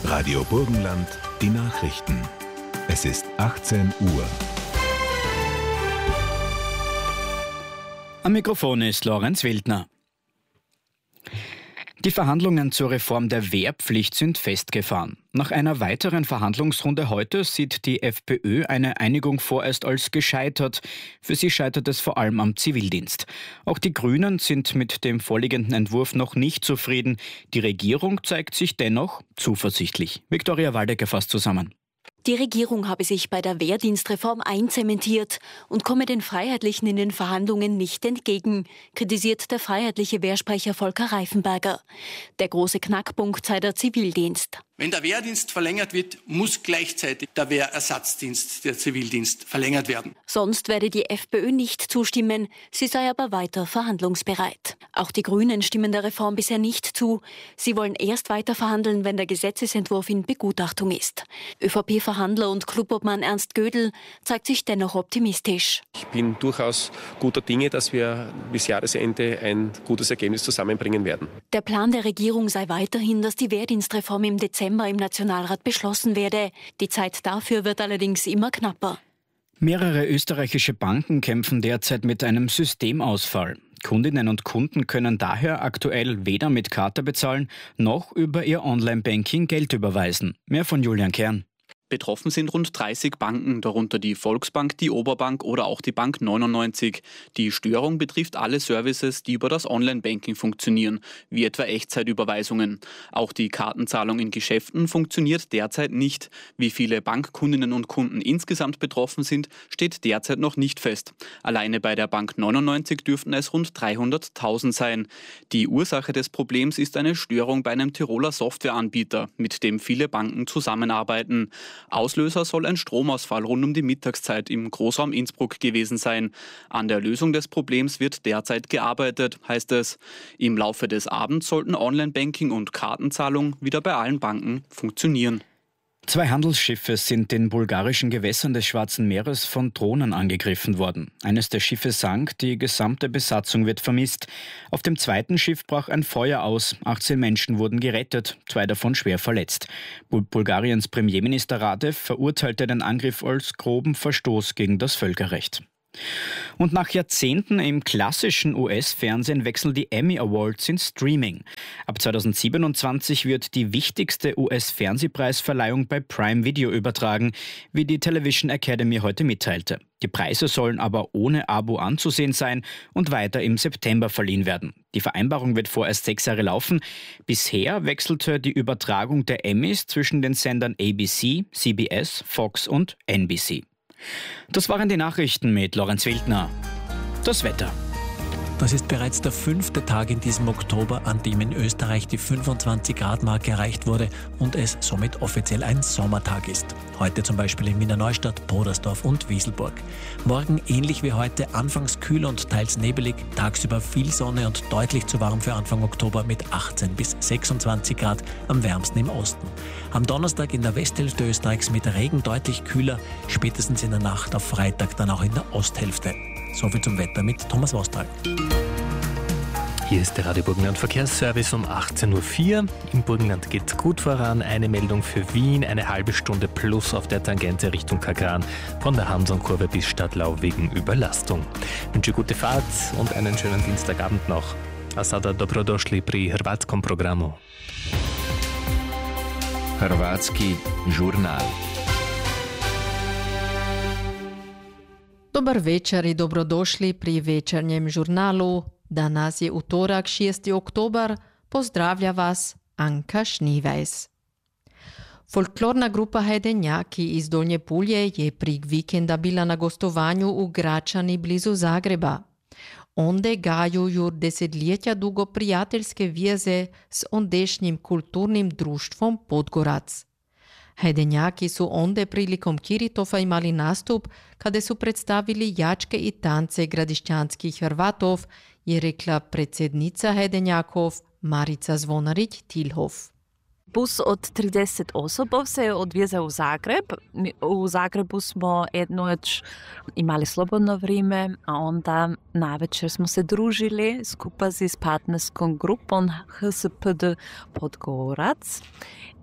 Radio Burgenland, die Nachrichten. Es ist 18 Uhr. Am Mikrofon ist Lorenz Wildner. Die Verhandlungen zur Reform der Wehrpflicht sind festgefahren. Nach einer weiteren Verhandlungsrunde heute sieht die FPÖ eine Einigung vorerst als gescheitert. Für sie scheitert es vor allem am Zivildienst. Auch die Grünen sind mit dem vorliegenden Entwurf noch nicht zufrieden. Die Regierung zeigt sich dennoch zuversichtlich. Viktoria Waldecker fasst zusammen. Die Regierung habe sich bei der Wehrdienstreform einzementiert und komme den Freiheitlichen in den Verhandlungen nicht entgegen, kritisiert der freiheitliche Wehrsprecher Volker Reifenberger. Der große Knackpunkt sei der Zivildienst. Wenn der Wehrdienst verlängert wird, muss gleichzeitig der Wehrersatzdienst, der Zivildienst, verlängert werden. Sonst werde die FPÖ nicht zustimmen, sie sei aber weiter verhandlungsbereit. Auch die Grünen stimmen der Reform bisher nicht zu. Sie wollen erst weiter verhandeln, wenn der Gesetzesentwurf in Begutachtung ist. ÖVP-Verhandler und Clubobmann Ernst Gödel zeigt sich dennoch optimistisch. Ich bin durchaus guter Dinge, dass wir bis Jahresende ein gutes Ergebnis zusammenbringen werden. Der Plan der Regierung sei weiterhin, dass die Wehrdienstreform im Dezember im Nationalrat beschlossen werde. Die Zeit dafür wird allerdings immer knapper. Mehrere österreichische Banken kämpfen derzeit mit einem Systemausfall. Kundinnen und Kunden können daher aktuell weder mit Karte bezahlen, noch über ihr Online-Banking Geld überweisen. Mehr von Julian Kern. Betroffen sind rund 30 Banken, darunter die Volksbank, die Oberbank oder auch die Bank 99. Die Störung betrifft alle Services, die über das Online-Banking funktionieren, wie etwa Echtzeitüberweisungen. Auch die Kartenzahlung in Geschäften funktioniert derzeit nicht. Wie viele Bankkundinnen und Kunden insgesamt betroffen sind, steht derzeit noch nicht fest. Alleine bei der Bank 99 dürften es rund 300.000 sein. Die Ursache des Problems ist eine Störung bei einem Tiroler Softwareanbieter, mit dem viele Banken zusammenarbeiten. Auslöser soll ein Stromausfall rund um die Mittagszeit im Großraum Innsbruck gewesen sein. An der Lösung des Problems wird derzeit gearbeitet, heißt es. Im Laufe des Abends sollten Online-Banking und Kartenzahlung wieder bei allen Banken funktionieren. 2 Handelsschiffe sind in bulgarischen Gewässern des Schwarzen Meeres von Drohnen angegriffen worden. Eines der Schiffe sank, die gesamte Besatzung wird vermisst. Auf dem zweiten Schiff brach ein Feuer aus. 18 Menschen wurden gerettet, 2 davon schwer verletzt. Bulgariens Premierminister Radev verurteilte den Angriff als groben Verstoß gegen das Völkerrecht. Und nach Jahrzehnten im klassischen US-Fernsehen wechseln die Emmy Awards ins Streaming. Ab 2027 wird die wichtigste US-Fernsehpreisverleihung bei Prime Video übertragen, wie die Television Academy heute mitteilte. Die Preise sollen aber ohne Abo anzusehen sein und weiter im September verliehen werden. Die Vereinbarung wird vorerst 6 Jahre laufen. Bisher wechselte die Übertragung der Emmys zwischen den Sendern ABC, CBS, Fox und NBC. Das waren die Nachrichten mit Lorenz Wildner. Das Wetter. Das ist bereits der 5. Tag in diesem Oktober, an dem in Österreich die 25-Grad-Marke erreicht wurde und es somit offiziell ein Sommertag ist. Heute zum Beispiel in Wiener Neustadt, Podersdorf und Wieselburg. Morgen ähnlich wie heute, anfangs kühl und teils nebelig, tagsüber viel Sonne und deutlich zu warm für Anfang Oktober mit 18 bis 26 Grad, am wärmsten im Osten. Am Donnerstag in der Westhälfte Österreichs mit Regen deutlich kühler, spätestens in der Nacht auf Freitag dann auch in der Osthälfte. Soviel zum Wetter mit Thomas Wostal. Hier ist der Radio Burgenland Verkehrsservice um 18.04 Uhr. Im Burgenland geht gut voran. Eine Meldung für Wien, eine halbe Stunde plus auf der Tangente Richtung Kagran von der Hamsonkurve bis Stadtlau wegen Überlastung. Ich wünsche gute Fahrt und einen schönen Dienstagabend noch. A sada dobrodošli pri hrvatskom programu. Hrvatski žurnal. Dobar večer i dobrodošli pri večernjem žurnalu. Danas je utorak 6. oktober. Pozdravlja vas Anka Šnivajs. Folklorna grupa Hajdenjaki iz Dolnje Pulje je prek vikenda bila na gostovanju v Gračani blizu Zagreba. Onde gajuju desetljetja dugo prijateljske veze s ondešnjim kulturnim društvom Podgorac. Hajdenjaki su onde prilikom Kiritofa imali nastup kada su predstavili jačke i tance gradišćanskih Hrvatov, je rekla predsjednica Hajdenjakov Marica Zvonarić-Tilhof. Bus od 30 osobov se je odvezao u Zagreb. U Zagrebu smo jednoć imali slobodno vrijeme, a onda navečer smo se družili skupa s partnerskom grupom HSPD Podgorac.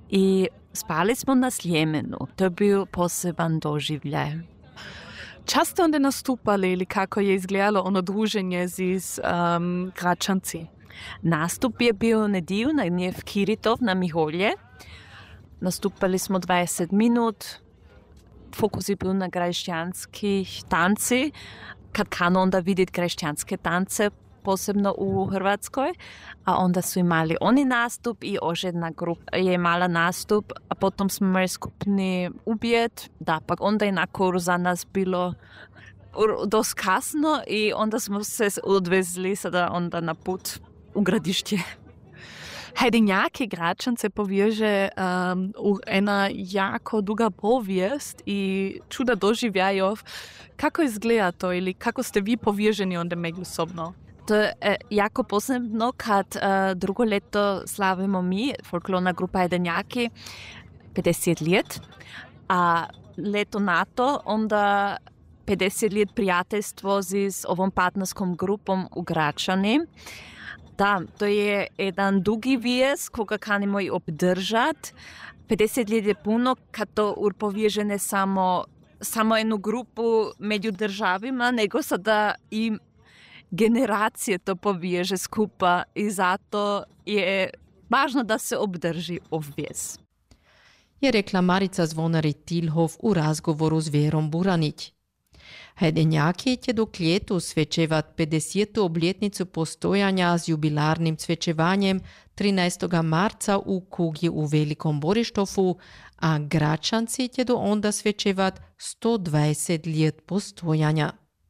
I spali smo na Sljemenu. To je bio poseban doživljaj. Čas ste onda nastupali ili kako je izgledalo ono druženje z Gračanci? Nastup je bio nediju na Njev Kiritov na Miholje. Nastupali smo 20 minut. Fokus je bio na kršćanskih tanci. Kad kano onda vidjeti kršćanske tance, posebno u Hrvatskoj, a onda su imali oni nastup i još jedna grupa je imala nastup, a potom smo imali skupni ubijed, da, pa onda je nakon za nas bilo dost kasno i onda smo se odvezli sada onda na put u gradišće. Hajdinjaki Gračance poveže ena jako duga povijest i čuda doživljajov. Kako izgleda to ili kako ste vi poveženi onda međusobno? To je jako posebno kad drugo leto slavimo mi, folklorna grupa Hajdinjaki, 50 let, a leto nato onda 50 let prijateljstvo z ovom partnerskom grupom u Gračani. Da, to je jedan dugi vijez koga kanimo i obdržati. 50 let je puno kad to urpoveže samo jednu grupu među državima, nego sada i generacije to poveže skupa i zato je važno da se obdrži obvez. Je rekla Marica Zvonari-Tilhov u razgovoru s Verom Buranić. Hajdinjaki će do ljetu svečevat 50. obljetnicu postojanja s jubilarnim svečevanjem 13. marca u Kugi u Velikom Borištofu, a Gračanci će do onda svečevat 120 let postojanja.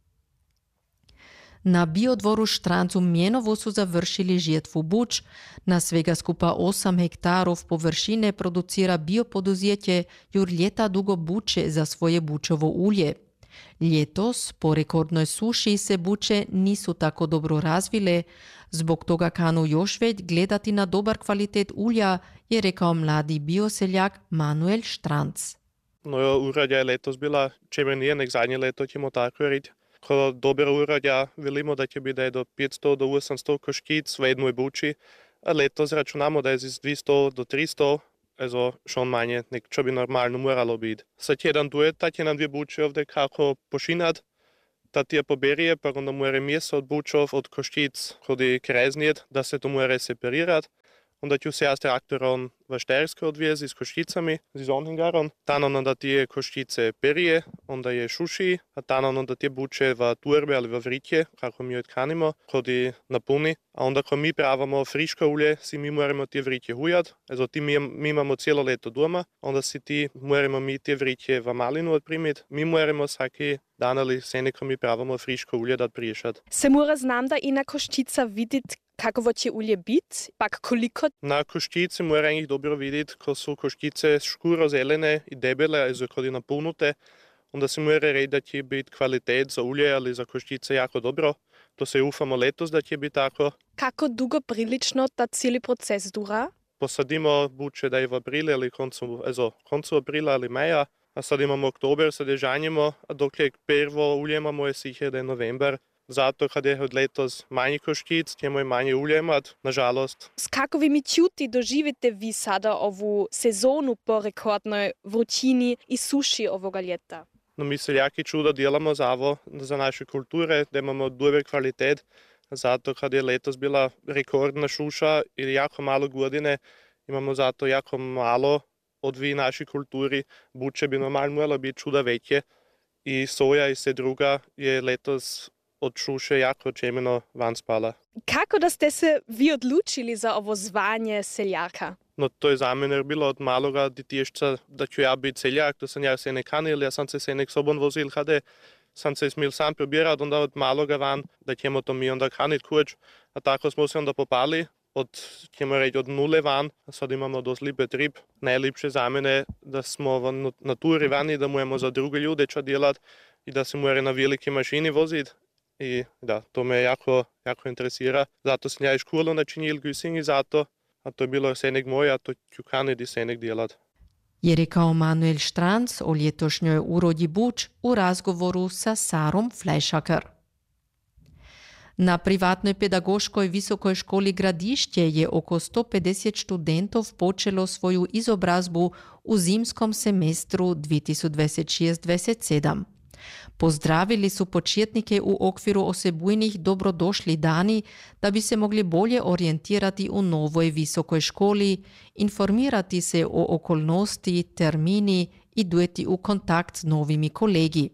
Na biodvoru Štranc u Mjenovu su završili žetvu buč. Na svega skupa 8 hektarov površine producira biopoduzjetje jur ljeta dugo buče za svoje bučovo ulje. Ljetos, po rekordnoj suši, se buče nisu tako dobro razvile, zbog toga kanu još već gledati na dobar kvalitet ulja, je rekao mladi bioseljak Manuel Štranc. No, uradja je letos bila, čemer nije nek zadnje leto, ćemo tako reći. Ko dobra uradja, velimo da će biti da je do 500 do 800 koškic v jednoj buči, a letos računamo da je z 200 do 300, also schon manje, nek čo bi normalno moralo biti. Sad jedan duet, ta će nam dvije buče ovdje kako pošinat, ta tije poberije, pa onda more mjesto od bučov, od koškic hodi kreznjet, da se to more separirat. Onda ću se ja s traktorom v Štajersko odvijezi s koškicami, z onhingarom. Tanon onda tije koškice perije, onda je šuši, a tanon onda tije buče v turbe ali v vritje, kako mi odkanimo, hodi napuni. A onda ko mi pravamo friško ulje, si mi moramo tije vritje hujat. Also ti mi imamo cijelo leto doma, onda si ti moramo mi tije vritje v malinu odprimit. Mi moramo svaki dan ali seneko mi pravamo friško ulje dat priješat. Se mora znam da ina koščica vidit kako će ulje bit, pak koliko? Na koščici mora eigentlich dobro vidjeti, ko su koščice škuro zelene i debele, also kod je napunute, onda se mora reći da će biti kvalitet za ulje, ali za koščice jako dobro. To se ufamo letos da će biti tako. Kako dugo prilično ta cijeli proces dura? Posadimo buče da je v aprilu ali koncu aprila ali maja, a sad imamo oktober, sad je žanjimo, a dok je prvo ulje imamo je sicher da je november. Zato, kad je od letos manji koščic, ćemo i manje ulje imat, nažalost. S kakovimi čuti doživite vi sada ovu sezonu po rekordnoj vrućini i suši ovoga ljeta? No, mi seljaki čudo delamo za naše kulture, da imamo dober kvalitet. Zato, kad je letos bila rekordna šuša i jako malo godine, imamo zato jako malo od vi naši kulturi. Buče bi normalno moralo biti čuda veće i soja i sve druga je letos od šuše jako čemeno van spala. Kako da ste se vi odlučili za ovo zvanje seljaka? No to je za mene bilo od maloga ditješca da ću ja biti seljak, da sam ja se ne kanil, ja sam se nek sobom vozil, kada sam se smil sam probirat, onda od maloga van, da ćemo to mi onda kanit kuć, a tako smo se onda popali, ćemo reći od nule van, a sad imamo dost lipe trip. Najlipše za mene da smo v naturi vani, da moramo za druge ljude čo delat i da se more na velike mašini vozit. I da, to me jako interesira. Zato sam ja i školu načinil Güsing i zato, a to je bilo senek moj, a to ću kanit i senek delat. Je rekao Manuel Štranc o ljetošnjoj urodi buč u razgovoru sa Sarom Flajšaker. Na privatnoj pedagoškoj visokoj školi Gradišće je oko 150 študentov počelo svoju izobrazbu u zimskom semestru 2026-27. Pozdravili su početnike u okviru osebujnih dobrodošli dani da bi se mogli bolje orijentirati u novoj visokoj školi, informirati se o okolnosti, termini i dojeti u kontakt s novimi kolegi.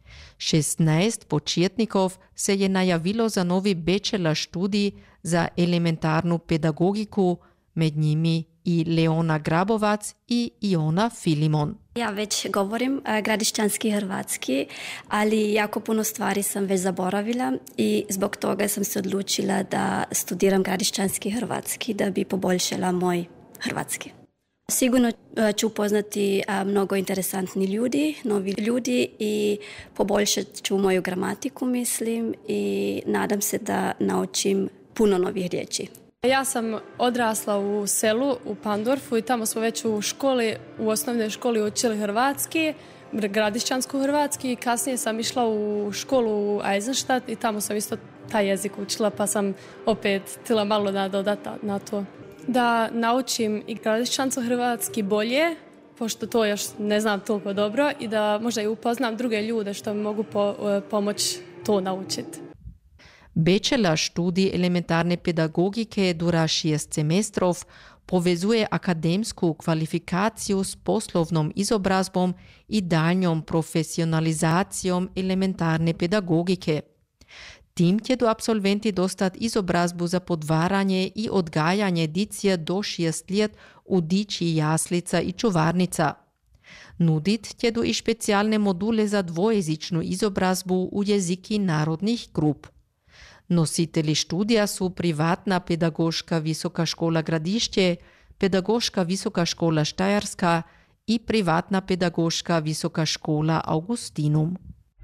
16 početnikov se je najavilo za novi bachelor študij za elementarnu pedagogiku, med njimi i Leona Grabovac i Iona Filimon. Ja već govorim gradišćanski hrvatski, ali jako puno stvari sam već zaboravila i zbog toga sam se odlučila da studiram gradišćanski hrvatski da bi poboljšala moj hrvatski. Sigurno ću upoznati mnogo interesantnih ljudi, novi ljudi i poboljšat ću moju gramatiku, mislim, i nadam se da naučim puno novih riječi. Ja sam odrasla u selu, u Pandorfu i tamo smo već u školi, u osnovnoj školi učili hrvatski, gradišćansku hrvatski i kasnije sam išla u školu u Eisenstadt i tamo sam isto taj jezik učila pa sam opet htjela malo da dodati na to. Da naučim i gradišćansko hrvatski bolje, pošto to još ne znam toliko dobro i da možda i upoznam druge ljude što mi mogu pomoći to naučiti. Bachelor študij elementarne pedagogike dura 6 semestrov, povezuje akademsku kvalifikaciju s poslovnom izobrazbom i daljnjom profesionalizacijom elementarne pedagogike. Tim ćedu absolventi dostat izobrazbu za podvaranje i odgajanje dicije do 6 let u diči jaslica i čuvarnica. Nudit ćedu i specijalne module za dvojezičnu izobrazbu u jeziki narodnih grup. Nositelji študija su privatna pedagoška visoka škola Gradišće, pedagoška visoka škola Štajerska i privatna pedagoška visoka škola Augustinum.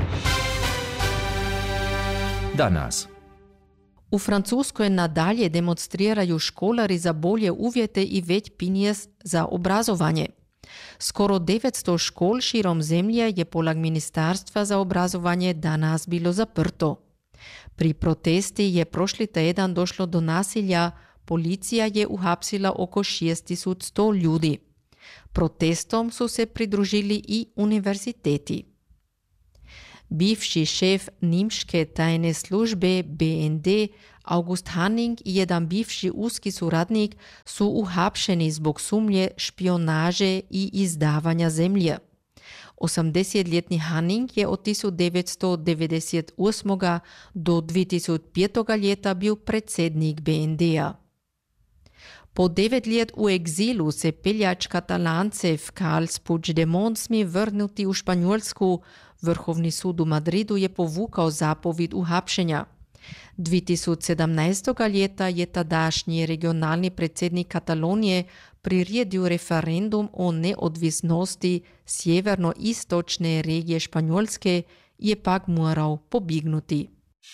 Danas. U Francuskoj nadalje demonstriraju školari za bolje uvjete i već pinjes za obrazovanje. Skoro 900 škol širom zemlje je polag Ministarstva za obrazovanje danas bilo zaprto. Pri protesti je prošli tjedan došlo do nasilja, policija je uhapsila oko 6100 ljudi. Protestom su se pridružili i univerziteti. Bivši šef Nimške tajne službe BND August Hanning i jedan bivši uski suradnik su uhapšeni zbog sumnje špionaže i izdavanja zemlje. 80-ljetni Hanning je od 1998. do 2005. leta bil predsednik BND-a. Po 9 let u egzilu se peljač Katalancev Carles Puigdemont smi vrnuti u Španjolsku. Vrhovni sud u Madridu je povukao zapovid uhapšenja. 2017. leta je tadašnji regionalni predsednik Katalonije priredil referendum o neodvisnosti sjeverno-istočne regije Španjolske, je pak moral pobignuti.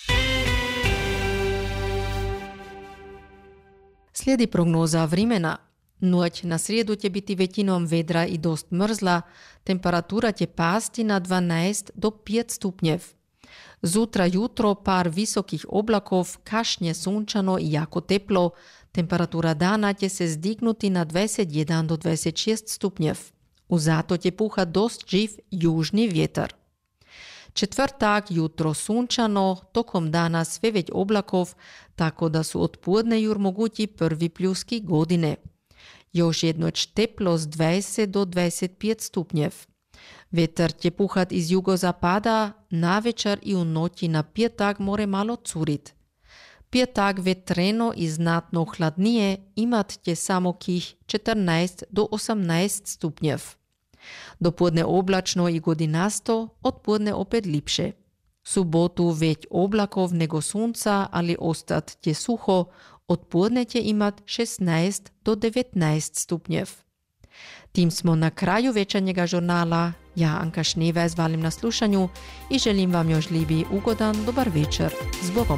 Slijedi prognoza vremena. Noć na srijedu će biti većinom vedra i dost mrzla, temperatura će pasti na 12 do 5 stupnjev. Zutra jutro par visokih oblakov, kašnje sunčano i jako teplo, temperatura dana će se zdignuti na 21 do 26 stupnjev. U zato će puha dost živ južni vjetar. Četvrtak jutro sunčano, tokom dana sve već oblakov, tako da su od podne jur mogući prvi pljuski godine. Još jednoć teplo s 20 do 25 stupnjev. Vetar će puhat iz jugozapada, na večer i u noći na petak more malo curit. Petak vetreno i znatno hladnije, imat će samo kih 14 do 18 stupnjev. Dopodne oblačno i godinasto, odpodne opet lipše. Subotu već oblakov nego sunca, ali ostat će suho, odpodne će imat 16 do 19 stupnjev. Tim smo na kraju večernjega žurnala. Ja, Anka Schneeweis, valim na slušanju i želim vam još lijepi, ugodan, dobar večer. S Bogom!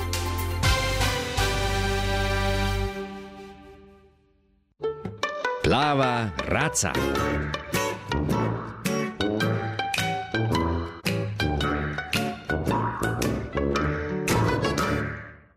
Plava raca.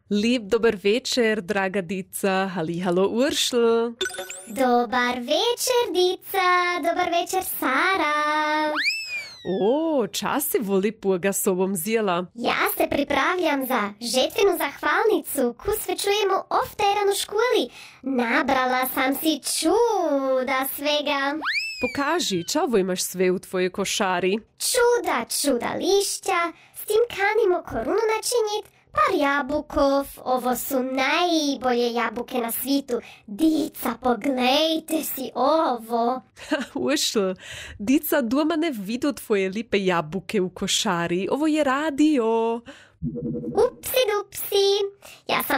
Lep dober večer, draga Dica. Halihalo Uršl. Dobar večer, Dica. Dobar večer, Sara. O, čas si voli půga sobom zjela. Ja se pripravljam za žetvenu zahvalnicu, koju svečujemo ofteran u školi. Nabrala sam si čuda svega. Pokaži, čavo imaš sve u tvojoj košari? Čuda lišća, s tim kanimo korunu načinit, par jabukov, ovo su najbolje jabuke na svitu. Dica, poglejte si ovo. Uršl, Dica doma ne vidu tvoje lipe jabuke u košari. Ovo je radio. Upsi dupsi. Ja sam